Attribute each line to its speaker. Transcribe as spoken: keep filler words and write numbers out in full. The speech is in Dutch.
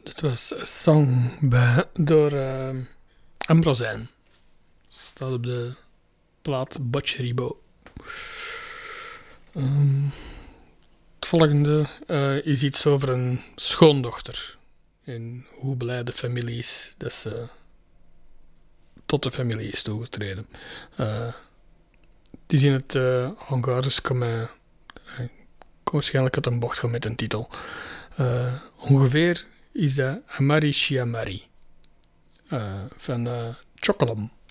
Speaker 1: Dit was een song bij, door uh, Ambrosijn. Staat op de plaat Boccheribo. Um, het volgende uh, is iets over een schoondochter. En hoe blij de familie is dat ze tot de familie is toegetreden. Uh, het is in het uh, Hongaars, kom uh, waarschijnlijk uit een bocht gaan met een titel. Uh, ongeveer is dat Amari Shiamari uh, van uh, Chocolom.